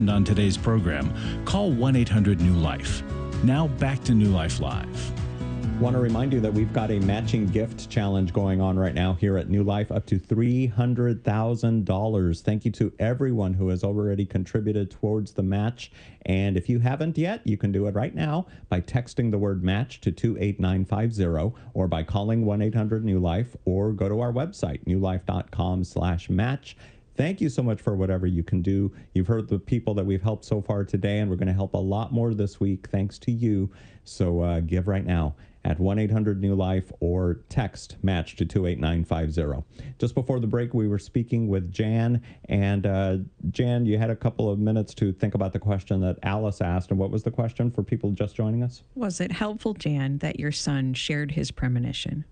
On today's program, call 1-800-NEW-LIFE. Now back to New Life Live. Want to remind you that we've got a matching gift challenge going on right now here at New Life, up to $300,000. Thank you to everyone who has already contributed towards the match. And if you haven't yet, you can do it right now by texting the word match to 28950 or by calling 1-800-NEW-LIFE or go to our website, newlife.com/match. Thank you so much for whatever you can do. You've heard the people that we've helped so far today, and we're going to help a lot more this week thanks to you. So give right now at 1-800-NEW-LIFE or text match to 28950. Just before the break, we were speaking with Jan. And Jan, you had a couple of minutes to think about the question that Alice asked. And what was the question for people just joining us? Was it helpful, Jan, that your son shared his premonition?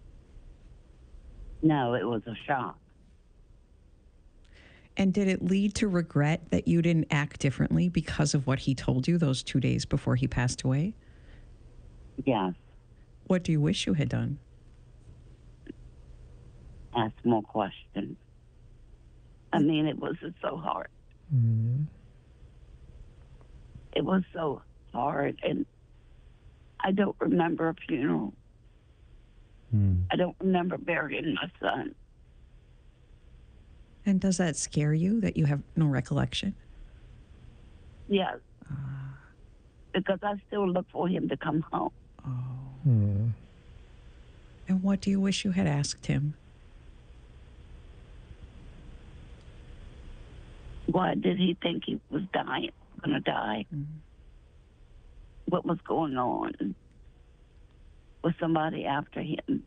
No, it was a shock. And did it lead to regret that you didn't act differently because of what he told you those 2 days before he passed away? Yes. What do you wish you had done? Ask more questions. I mean, it was so hard. Mm-hmm. It was so hard, and I don't remember a funeral. I don't remember burying my son. And does that scare you that you have no recollection? Yes. Because I still look for him to come home. And what do you wish you had asked him? Why did he think he was going to die? What was going on? Was somebody after him?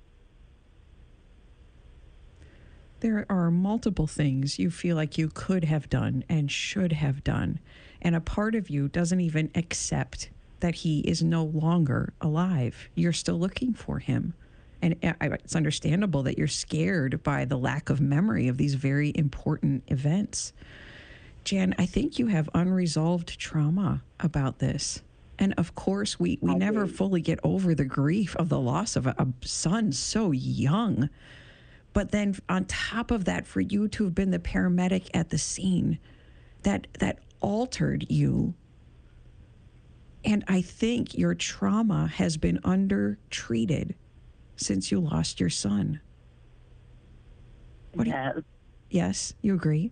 There are multiple things you feel like you could have done and should have done. And a part of you doesn't even accept that he is no longer alive. You're still looking for him. And it's understandable that you're scared by the lack of memory of these very important events. Jan, I think you have unresolved trauma about this. And of course, we never fully get over the grief of the loss of a son so young. But then on top of that, for you to have been the paramedic at the scene, that altered you. And I think your trauma has been undertreated since you lost your son. Yes, you agree?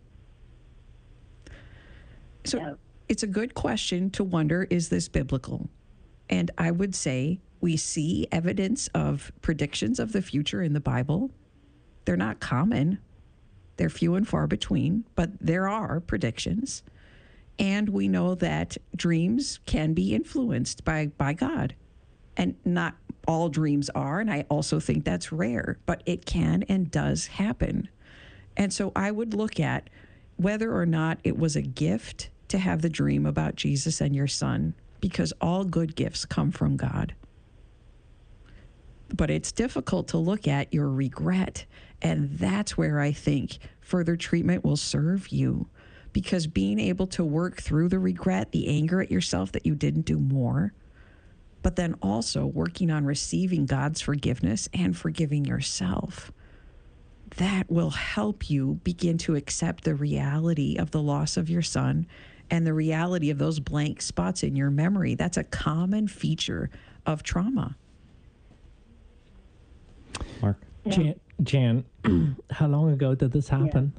So yes. It's a good question to wonder, is this biblical? And I would say we see evidence of predictions of the future in the Bible. They're not common. They're few and far between, but there are predictions. And we know that dreams can be influenced by God. And not all dreams are, and I also think that's rare, but it can and does happen. And so I would look at whether or not it was a gift to have the dream about Jesus and your son, because all good gifts come from God. But it's difficult to look at your regret, and that's where I think further treatment will serve you, because being able to work through the regret, the anger at yourself that you didn't do more, but then also working on receiving God's forgiveness and forgiving yourself, that will help you begin to accept the reality of the loss of your son and the reality of those blank spots in your memory. That's a common feature of trauma. Mark? Jan, how long ago did this happen?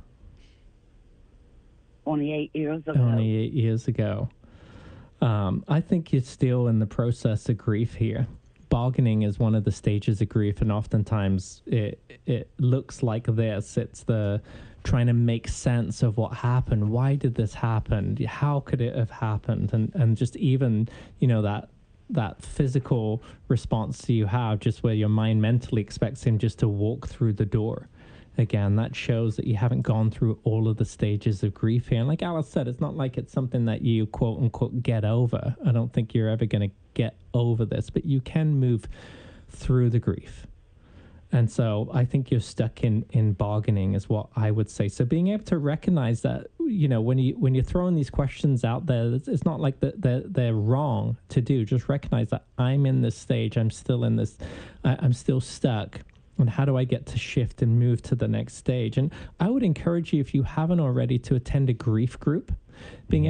28 years ago. Only 8 years ago. I think you're still in the process of grief here. Bargaining is one of the stages of grief, and oftentimes it looks like this. It's the trying to make sense of what happened. Why did this happen? How could it have happened? And just even, that physical response you have, just where your mind mentally expects him just to walk through the door. Again, that shows that you haven't gone through all of the stages of grief here. And like Alice said, it's not like it's something that you, quote unquote, get over. I don't think you're ever going to get over this, but you can move through the grief. And so I think you're stuck in bargaining is what I would say. So being able to recognize that, when you're throwing these questions out there, it's not like they're wrong to do. Just recognize that I'm in this stage. I'm still in this. I'm still stuck. And how do I get to shift and move to the next stage? And I would encourage you, if you haven't already, to attend a grief group. Being